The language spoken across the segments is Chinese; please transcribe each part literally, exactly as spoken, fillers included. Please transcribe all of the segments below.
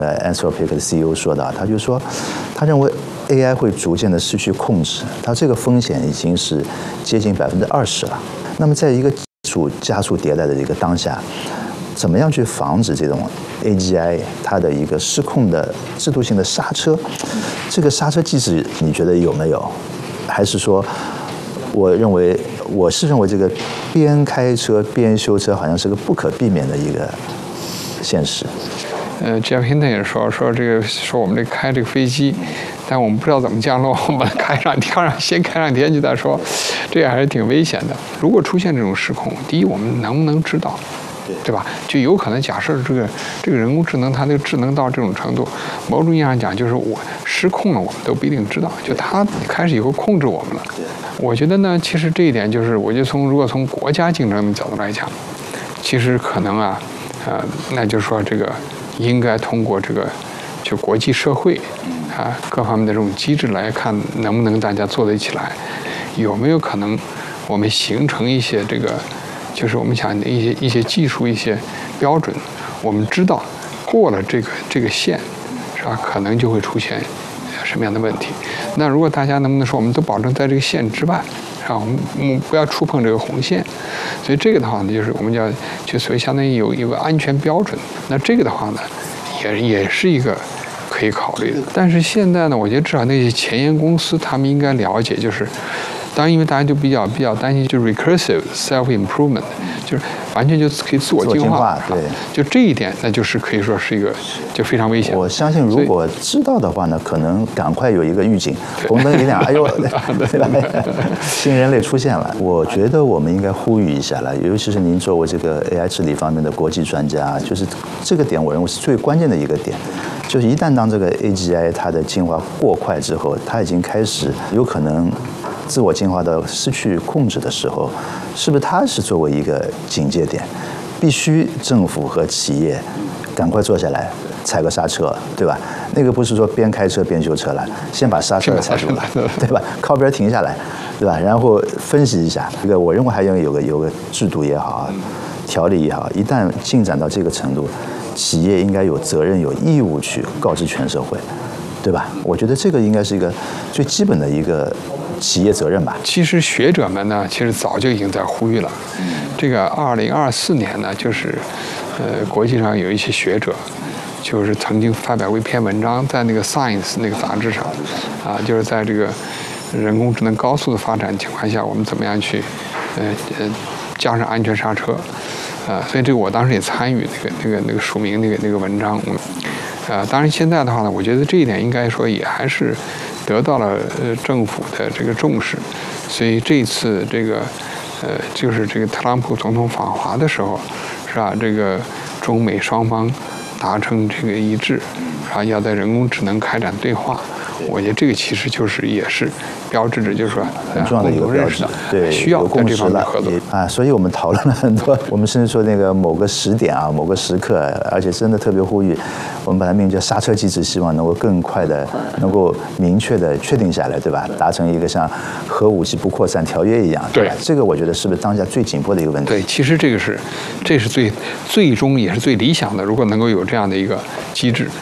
呃 Anthropic 的 C E O 说的，他就说，他认为 A I 会逐渐的失去控制，它这个风险已经是接近百分之二十了。那么在一个技术加速迭代的一个当下，怎么样去防止这种 A G I 它的一个失控的制度性的刹车？这个刹车机制你觉得有没有？还是说，我认为我是认为这个边开车边修车好像是个不可避免的一个现实。 呃 ，Jeff Hinton 也说说这个说我们这开这个飞机，但我们不知道怎么降落，我们开上天上先开上天去再说，这还是挺危险的。如果出现这种失控，第一，我们能不能知道？对吧？就有可能假设这个这个人工智能，它这个智能到这种程度，某种意义上讲，就是我失控了，我们都不一定知道。就它开始以后控制我们了。我觉得呢，其实这一点就是，我觉得从如果从国家竞争的角度来讲，其实可能啊，呃，那就是说这个应该通过这个就国际社会啊各方面的这种机制来看，能不能大家做得起来，有没有可能我们形成一些这个。就是我们讲的一些一些技术一些标准，我们知道过了这个这个线，是吧？可能就会出现什么样的问题。那如果大家能不能说，我们都保证在这个线之外，是吧？我们我们不要触碰这个红线。所以这个的话呢，就是我们叫就所以相当于有有个安全标准。那这个的话呢，也也是一个可以考虑的。但是现在呢，我觉得至少那些前沿公司他们应该了解，就是。当然，因为大家就比较比较担心，就是 recursive self improvement， 就是完全就可以自我进化， 对， 就这一点，那就是可以说是一个就非常危险。 我相信，如果知道的话呢，可能赶快有一个预警，红灯一亮，哎呦，对吧？新人类出现了。我觉得我们应该呼吁一下了，尤其是您作为这个 A I 治理方面的国际专家，就是这个点，我认为是最关键的一个点。就是一旦当这个 A G I 它的进化过快之后，它已经开始有可能。自我进化到失去控制的时候，是不是它是作为一个警戒点，必须政府和企业赶快坐下来踩个刹车，对吧？那个不是说边开车边修车了，先把刹车踩住了，对吧？靠边停下来，对吧？然后分析一下，这个我认为还要有个有个制度也好，条例也好，一旦进展到这个程度，企业应该有责任有义务去告知全社会，对吧？我觉得这个应该是一个最基本的一个。企业责任吧。 其实学者们呢，其实早就已经在呼吁了。这个二零二四年呢，就是呃，国际上有一些学者，就是曾经发表过一篇文章，在那个 Science 那个杂志上，啊，就是在这个人工智能高速的发展情况下，我们怎么样去呃呃加上安全刹车，啊，所以这个我当时也参与那个那个那个署名那个那个文章。嗯呃，当然现在的话呢，我觉得这一点应该说也还是得到了呃政府的这个重视，所以这一次这个呃就是这个特朗普总统访华的时候，是吧？这个中美双方达成这个一致，啊，要在人工智能开展对话。我觉得这个其实就是也是标志着，就是说很重要的一个标志，对， 需要在这方面合作啊。所以我们讨论了很多，我们甚至说那个某个时点啊，某个时刻，而且真的特别呼吁，我们把它命名叫刹车机制，希望能够更快的、能够明确的确定下来，对吧？达成一个像核武器不扩散条约一样，对吧？这个我觉得是不是当下最紧迫的一个问题？ 对，其实这个是，这是最最终也是最理想的，如果能够有这样的一个机制。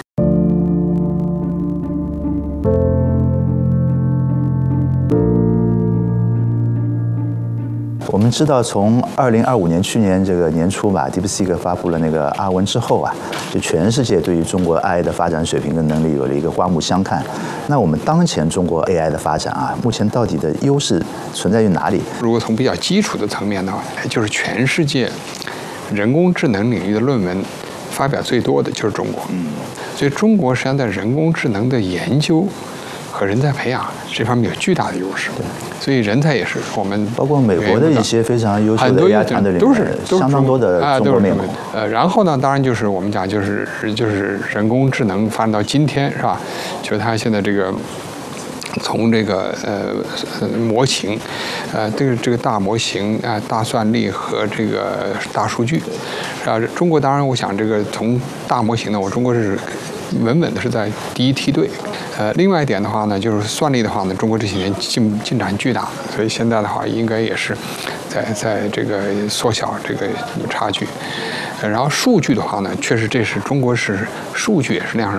我们知道，从二零二五年去年这个年初吧 ，DeepSeek 发布了那个阿文之后啊，就全世界对于中国 A I 的发展水平跟能力有了一个刮目相看。那我们当前中国 A I 的发展啊，目前到底的优势存在于哪里？ 如果从比较基础的层面的话，就是全世界人工智能领域的论文发表最多的就是中国。嗯，所以中国实际上在人工智能的研究和人才培养这方面有巨大的优势。对。所以人才也是我们包括美国的一些非常优秀的 A I 团队里面， 都是相当多的中国面孔。 呃，然后呢，当然就是我们讲就是就是人工智能发展到今天是吧？就是它现在这个从这个呃模型，呃这个这个大模型啊、呃、大算力和这个大数据，啊，中国当然我想这个从大模型呢，我中国是稳稳的是在第一梯队。呃，另外一点的话呢，就是算力的话呢，中国这些年进进展巨大，所以现在的话应该也是在在这个缩小这个差距。 然后数据的话呢，确实这是中国是数据也是量